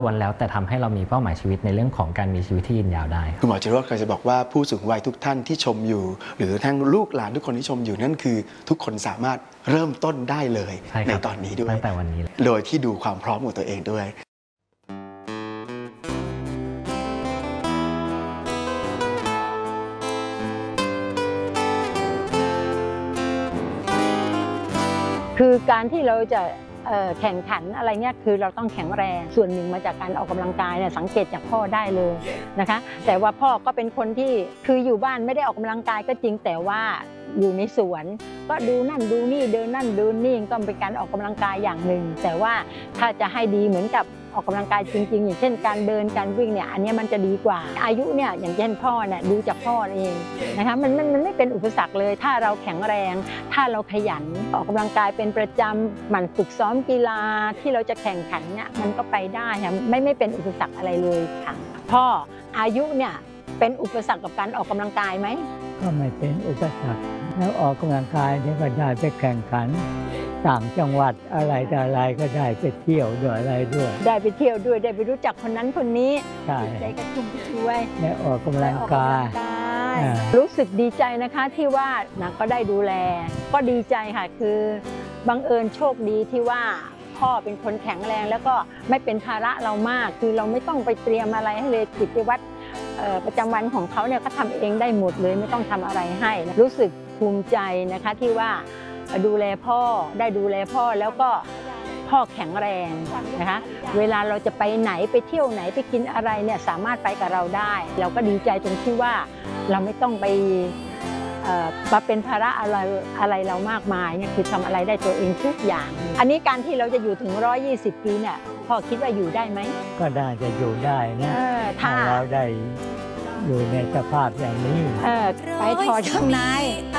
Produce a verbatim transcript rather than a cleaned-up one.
วันแล้วแต่ทำให้เรามีเป้าหมายชีวิตในเรื่องของการมีชีวิตที่ยืนยาวได้คุณหมอจิโรจน์เคยจะบอกว่าผู้สูงวัยทุกท่านที่ชมอยู่หรือทั้งลูกหลานทุกคนที่ชมอยู่นั่นคือทุกคนสามารถเริ่มต้นได้เลยใ, ในตอนนี้ด้วยตั้งแต่วันนี้โดยที่ดูความพร้อมของตัวเองด้วยคือการที่เราจะแข่งขันอะไรเนี่ยคือเราต้องแข็งแรงส่วนหนึ่งมาจากการออกกำลังกายเนี่ยสังเกตจากพ่อได้เลยนะคะแต่ว่าพ่อก็เป็นคนที่คืออยู่บ้านไม่ได้ออกกำลังกายก็จริงแต่ว่าอยู่ในสวนก็ดูนั่นดูนี่เดินนั่นเดินนี่ก็เป็นการออกกำลังกายอย่างหนึ่งแต่ว่าถ้าจะให้ดีเหมือนกับออกกำลังกายจริงๆอย่างเช่นการเดินการวิ่งเนี่ยอันนี้มันจะดีกว่าอายุเนี่ยอย่างเช่นพ่อเนี่ยดูจากพ่อเองนะคะมันมันมันไม่เป็นอุปสรรคเลยถ้าเราแข็งแรงถ้าเราขยันออกกำลังกายเป็นประจำหมั่นฝึกซ้อมกีฬาที่เราจะแข่งขันเนี่ยมันก็ไปได้ค่ะไม่ไม่เป็นอุปสรรคอะไรเลยค่ะพ่ออายุเนี่ยเป็นอุปสรรคกับการออกกำลังกายไหมก็ไม่เป็นอุปสรรคแล้วออกกำลังกายเนี่ยก็ได้ไปแข่งขันต่างจังหวัดอะไรแต่อะไรก็ได้ไปเที่ยวด้วยอะไรด้วยได้ไปเที่ยวด้วยได้ไปรู้จักคนนั้นคนนี้ใช่ได้กระชุ่มกระชวยได้ออกกำลังกายรู้สึกดีใจนะคะที่ว่านะก็ได้ดูแลก็ดีใจค่ะคือบังเอิญโชคดีที่ว่าพ่อเป็นคนแข็งแรงแล้วก็ไม่เป็นภาระเรามากคือเราไม่ต้องไปเตรียมอะไรให้เลยกิจวัตรประจำวันของเขาเนี่ยก็ทำเองได้หมดเลยไม่ต้องทำอะไรให้รู้สึกภูมิใจนะคะที่ว่าดูแลพ่อได้ดูแลพ่อแล้วก็พ่อแข็งแรงนะคะเวลาเราจะไปไหนไปเที่ยวไหนไปกินอะไรเนี่ยสามารถไปกับเราได้เราก็ดีใจตรงที่ว่าเราไม่ต้องไปมาเป็นภาระอะไรอะไรเรามากมายเนี่ยคือทำอะไรได้ตัวเองทุกอย่างอันนี้การที่เราจะอยู่ถึงหนึ่งร้อยยี่สิบปีเนี่ยพ่อคิดว่าอยู่ได้ไหมก็ได้จะอยู่ได้นะถ้าเราได้อยู่ในสภาพอย่างนี้ไปถอดข้างใน